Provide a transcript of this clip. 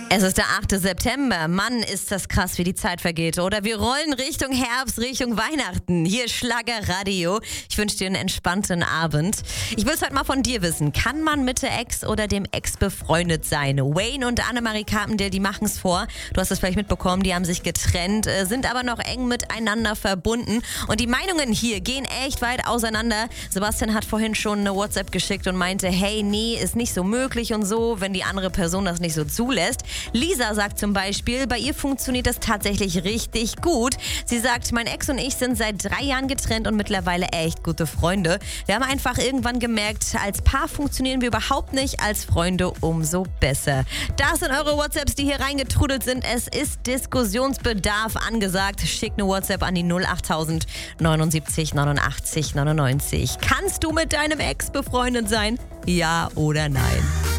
Es ist der 8. September. Mann, ist das krass, wie die Zeit vergeht, oder? Wir rollen Richtung Herbst, Richtung Weihnachten. Hier Schlager Radio. Ich wünsche dir einen entspannten Abend. Ich will es heute mal von dir wissen. Kann man mit der Ex oder dem Ex befreundet sein? Wayne und Annemarie Carpendale, die machen es vor. Du hast es vielleicht mitbekommen, die haben sich getrennt, sind aber noch eng miteinander verbunden. Und die Meinungen hier gehen echt weit auseinander. Sebastian hat vorhin schon eine WhatsApp geschickt und meinte, hey, nee, ist nicht so möglich und so, wenn die andere Person das nicht so zulässt. Lisa sagt zum Beispiel, bei ihr funktioniert das tatsächlich richtig gut. Sie sagt, mein Ex und ich sind seit 3 Jahren getrennt und mittlerweile echt gute Freunde. Wir haben einfach irgendwann gemerkt, als Paar funktionieren wir überhaupt nicht, als Freunde umso besser. Das sind eure WhatsApps, die hier reingetrudelt sind. Es ist Diskussionsbedarf angesagt. Schickt eine WhatsApp an die 08000 79 89 99. Kannst du mit deinem Ex befreundet sein? Ja oder nein?